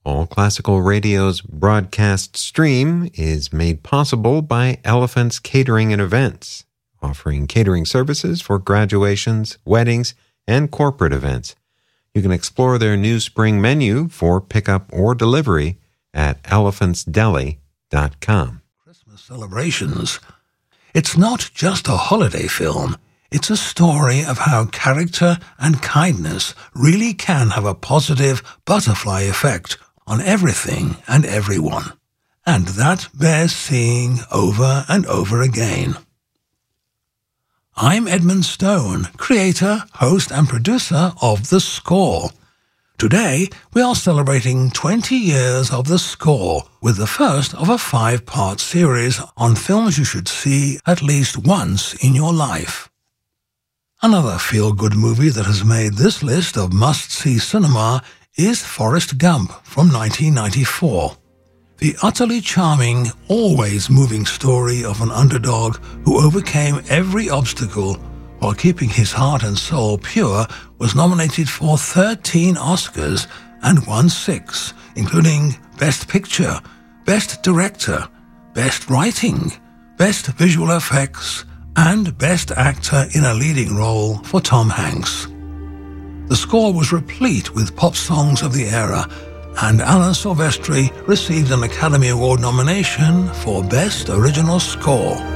All Classical Radio's broadcast stream is made possible by Elephant's Catering and Events, offering catering services for graduations, weddings, and corporate events. You can explore their new spring menu for pickup or delivery at elephantsdeli.com. Christmas celebrations. It's not just a holiday film. It's a story of how character and kindness really can have a positive butterfly effect on everything and everyone. And that bears seeing over and over again. I'm Edmund Stone, creator, host and producer of The Score. Today, we are celebrating 20 years of The Score with the first of a 5-part series on films you should see at least once in your life. Another feel-good movie that has made this list of must-see cinema is Forrest Gump from 1994. The utterly charming, always moving story of an underdog who overcame every obstacle while keeping his heart and soul pure was nominated for 13 Oscars and won 6, including Best Picture, Best Director, Best Writing, Best Visual Effects, and Best Actor in a Leading Role for Tom Hanks. The Score was replete with pop songs of the era, and Alan Silvestri received an Academy Award nomination for Best Original Score.